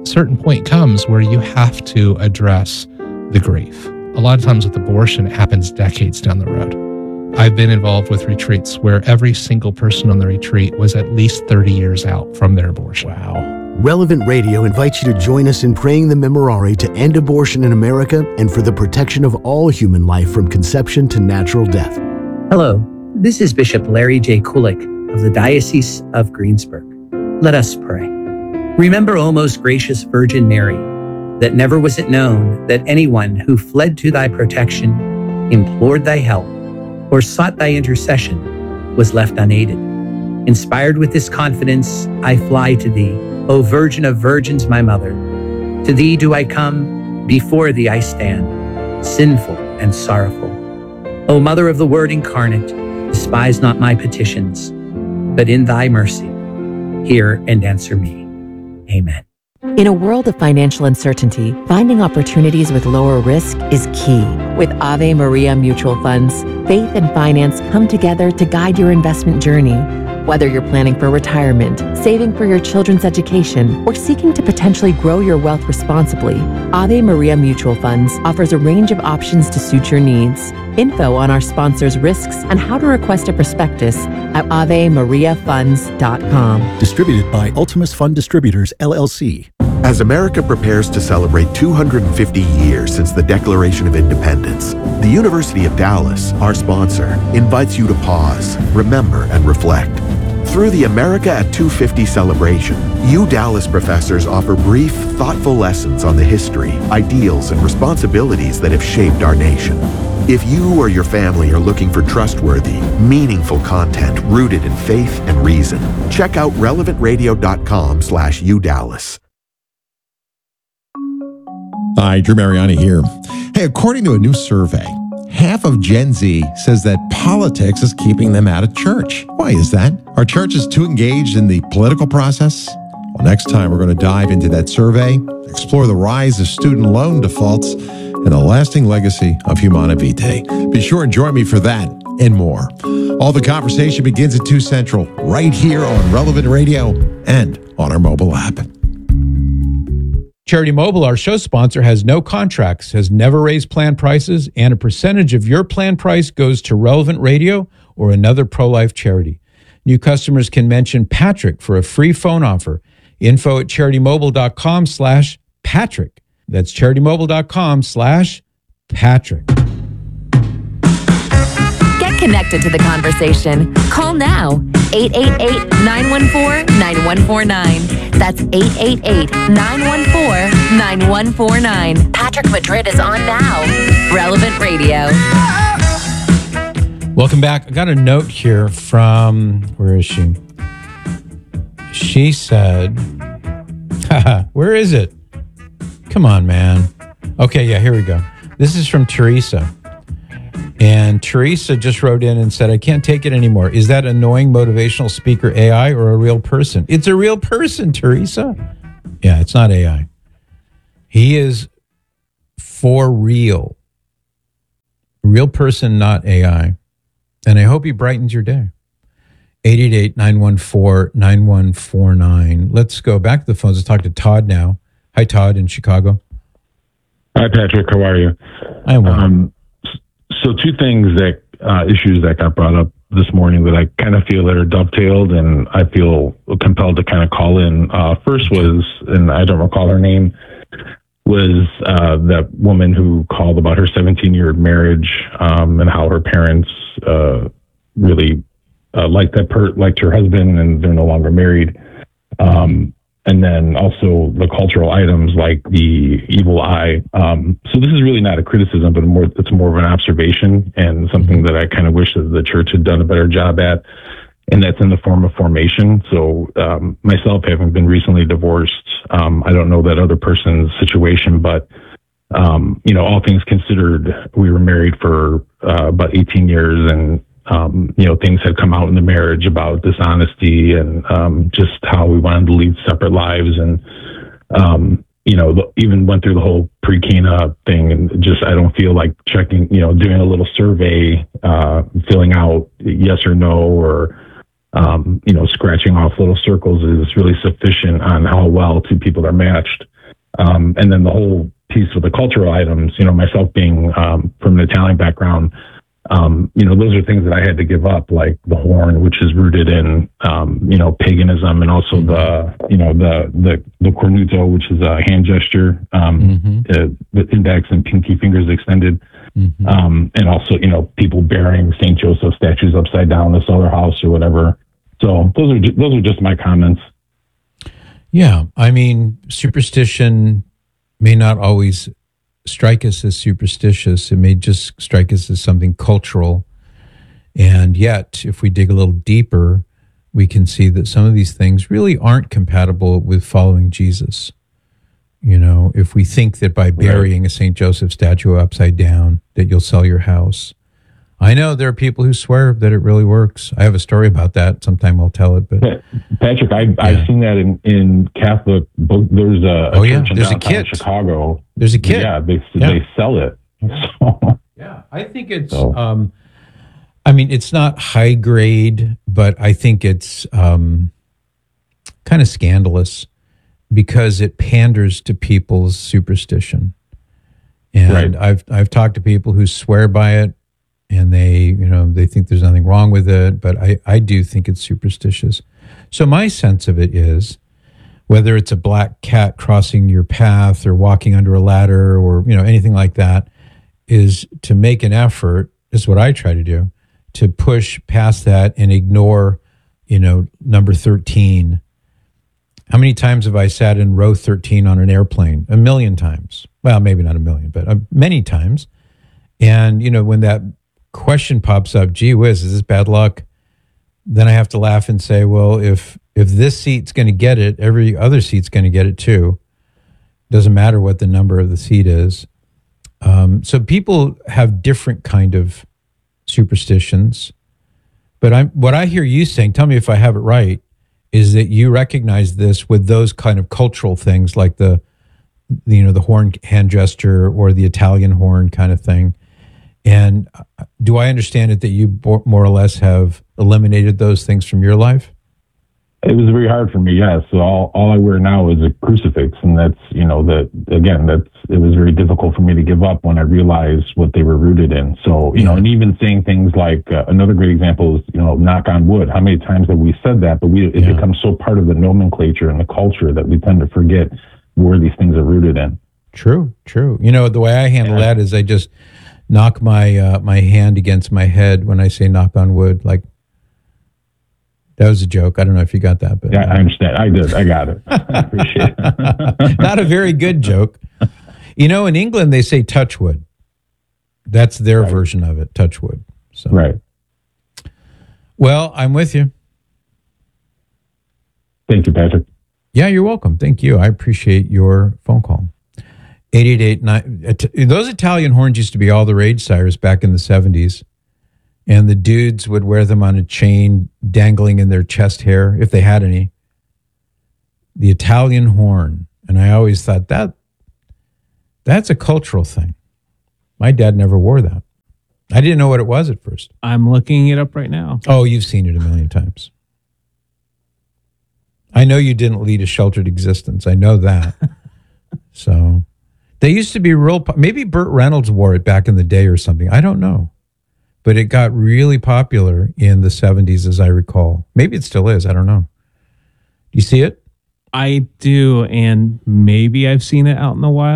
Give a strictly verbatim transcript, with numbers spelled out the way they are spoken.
certain point comes where you have to address the grief. A lot of times with abortion, it happens decades down the road. I've been involved with retreats where every single person on the retreat was at least thirty years out from their abortion. Wow. Relevant Radio invites you to join us in praying the Memorare to end abortion in America and for the protection of all human life from conception to natural death. Hello, this is Bishop Larry J. Kulik of the Diocese of Greensburg. Let us pray. Remember, O most gracious Virgin Mary, that never was it known that anyone who fled to thy protection, implored thy help, or sought thy intercession was left unaided. Inspired with this confidence, I fly to thee, O Virgin of Virgins, my mother. To thee do I come, before thee I stand, sinful and sorrowful. O Mother of the Word incarnate, despise not my petitions, but in thy mercy, hear and answer me. Amen. In a world of financial uncertainty, finding opportunities with lower risk is key. With Ave Maria Mutual Funds, faith and finance come together to guide your investment journey. Whether you're planning for retirement, saving for your children's education, or seeking to potentially grow your wealth responsibly, Ave Maria Mutual Funds offers a range of options to suit your needs. Info on our sponsors' risks and how to request a prospectus at ave maria funds dot com. Distributed by Ultimus Fund Distributors, L L C. As America prepares to celebrate two hundred fifty years since the Declaration of Independence, the University of Dallas, our sponsor, invites you to pause, remember, and reflect. Through the America at two fifty celebration, U Dallas professors offer brief, thoughtful lessons on the history, ideals, and responsibilities that have shaped our nation. If you or your family are looking for trustworthy, meaningful content rooted in faith and reason, check out relevant radio dot com slash U Dallas. Hi, Drew Mariani here. Hey, according to a new survey, half of Gen Z says that politics is keeping them out of church. Why is that? Are churches too engaged in the political process? Well, next time we're going to dive into that survey, explore the rise of student loan defaults, and the lasting legacy of Humana Vitae. Be sure and join me for that and more. All the conversation begins at two Central, right here on Relevant Radio and on our mobile app. Charity Mobile, our show sponsor, has no contracts, has never raised plan prices, and a percentage of your plan price goes to Relevant Radio or another pro-life charity. New customers can mention Patrick for a free phone offer. Info at charitymobile.com slash Patrick. That's charitymobile.com slash Patrick. Get connected to the conversation. Call now. eight eight eight, nine one four, nine one four nine. That's eight eight eight, nine one four, nine one four nine. Patrick Madrid is on now. Relevant Radio. Welcome back. I got a note here from, where is she? She said, where is it? Come on, man. Okay, yeah, here we go. This is from Teresa. And Teresa just wrote in and said, I can't take it anymore. Is that annoying motivational speaker A I or a real person? It's a real person, Teresa. Yeah, it's not A I. He is for real. Real person, not A I. And I hope he brightens your day. eight eight eight, nine one four, nine one four nine. Let's go back to the phones. Let's talk to Todd now. Hi, Todd in Chicago. Hi, Patrick. How are you? I am well. Um, so two things that, uh, issues that got brought up this morning that I kind of feel that are dovetailed and I feel compelled to kind of call in. Uh, first was, and I don't recall her name, was uh, that woman who called about her seventeen-year marriage um, and how her parents uh, really uh, liked that per- liked her husband and they're no longer married. Um, and then also the cultural items like the evil eye. Um, so this is really not a criticism, but more it's more of an observation and something that I kind of wish that the church had done a better job at. And that's in the form of formation. So um, myself, having been recently divorced, um, I don't know that other person's situation, but, um, you know, all things considered, we were married for uh, about eighteen years and, um, you know, things had come out in the marriage about dishonesty and um, just how we wanted to lead separate lives. And, um, you know, the, even went through the whole pre-Cana thing and just, I don't feel like checking, you know, doing a little survey, uh, filling out yes or no, or, Um, you know, scratching off little circles is really sufficient on how well two people are matched. Um, and then the whole piece with the cultural items, you know, myself being um, from an Italian background, um, you know, those are things that I had to give up, like the horn, which is rooted in, um, you know, paganism, and also the, you know, the the the cornuto, which is a hand gesture, um, Mm-hmm. uh, with index and pinky fingers extended. Mm-hmm. Um, and also, you know, people bearing Saint Joseph statues upside down to sell their house or whatever. So those are ju- those are just my comments. Yeah, I mean, superstition may not always strike us as superstitious. It may just strike us as something cultural. And yet, if we dig a little deeper, we can see that some of these things really aren't compatible with following Jesus. You know, if we think that by burying right. a Saint Joseph statue upside down, that you'll sell your house. I know there are people who swear that it really works. I have a story about that. Sometime I'll tell it. But Patrick, I, yeah. I've seen that in, in Catholic book. There's a, a oh, yeah. church in There's downtown a kit. Chicago. There's a kit. Yeah, they yeah. they sell it. So, yeah, I think it's. So. Um, I mean, it's not high grade, but I think it's um, kind of scandalous because it panders to people's superstition. And right. I've I've talked to people who swear by it. And they, you know, they think there's nothing wrong with it, but I, I do think it's superstitious. So my sense of it is, whether it's a black cat crossing your path or walking under a ladder or, you know, anything like that, is to make an effort, is what I try to do, to push past that and ignore, you know, number thirteen. How many times have I sat in row thirteen on an airplane? A million times. Well, maybe not a million, but uh, many times. And, you know, when that question pops up, gee whiz, is this bad luck? Then I have to laugh and say, well, if if this seat's going to get it, every other seat's going to get it too. Doesn't matter what the number of the seat is. Um, so people have different kind of superstitions. But I'm what I hear you saying, tell me if I have it right, is that you recognize this with those kind of cultural things like the, you know, the horn hand gesture or the Italian horn kind of thing. And do I understand it that you more or less have eliminated those things from your life? It was very hard for me, yes. So all, all I wear now is a crucifix. And that's, you know, that again, that's, it was very difficult for me to give up when I realized what they were rooted in. So, you yeah. know, and even saying things like, uh, another great example is, you know, knock on wood. How many times have we said that? But we, it yeah. becomes so part of the nomenclature and the culture that we tend to forget where these things are rooted in. True, true. You know, the way I handle yeah. that is I just knock my uh, my hand against my head when I say knock on wood. Like, that was a joke. I don't know if you got that. But yeah, I understand. I did. I got it. I appreciate it. Not a very good joke. You know, in England, they say touch wood. That's their right. version of it, touch wood. So. Right. Well, I'm with you. Thank you, Patrick. Yeah, you're welcome. Thank you. I appreciate your phone call. eight eight eight nine Those Italian horns used to be all the rage, Cyrus, back in the seventies. And the dudes would wear them on a chain dangling in their chest hair, if they had any. The Italian horn. And I always thought that that's a cultural thing. My dad never wore that. I didn't know what it was at first. I'm looking it up right now. Oh, you've seen it a million times. I know you didn't lead a sheltered existence. I know that. So they used to be real. Po- Maybe Burt Reynolds wore it back in the day or something. I don't know. But it got really popular in the seventies, as I recall. Maybe it still is. I don't know. Do you see it? I do. And maybe I've seen it out in the wild.